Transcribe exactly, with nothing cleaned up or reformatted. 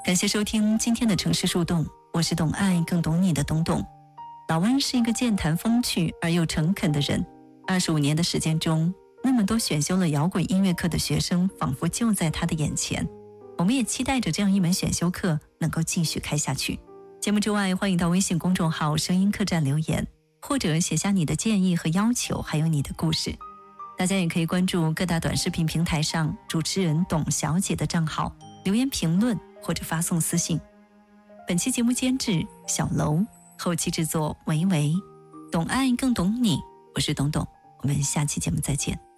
感谢收听今天的城市树洞，我是懂爱更懂你的董董。老温是一个健谈风趣而又诚恳的人，二十五年的时间中，那么多选修了摇滚音乐课的学生仿佛就在他的眼前。我们也期待着这样一门选修课能够继续开下去。节目之外，欢迎到微信公众号声音客栈留言，或者写下你的建议和要求，还有你的故事。大家也可以关注各大短视频平台上主持人董小姐的账号，留言评论或者发送私信。本期节目监制小楼，后期制作维维，懂爱更懂你，我是董董，我们下期节目再见。